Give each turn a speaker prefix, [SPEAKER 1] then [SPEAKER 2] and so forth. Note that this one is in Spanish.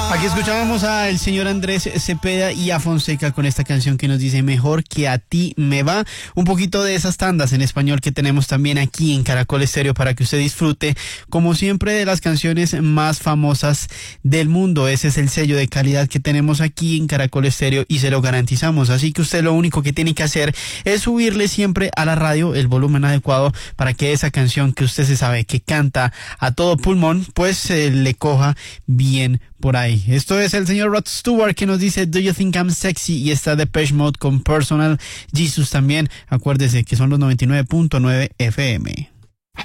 [SPEAKER 1] Aquí escuchábamos al señor Andrés Cepeda y a Fonseca con esta canción que nos dice Mejor que a ti me va. Un poquito de esas tandas en español que tenemos también aquí en Caracol Estéreo para que usted disfrute, como siempre, de las canciones más famosas del mundo. Ese es el sello de calidad que tenemos aquí en Caracol Estéreo y se lo garantizamos. Así que usted lo único que tiene que hacer es subirle siempre a la radio el volumen adecuado para que esa canción que usted se sabe que canta a todo pulmón, pues le coja bien por ahí. Esto es el señor Rod Stewart que nos dice Do You Think I'm Sexy, y está Depeche Mode con Personal Jesus también. Acuérdese que son los 99.9 FM.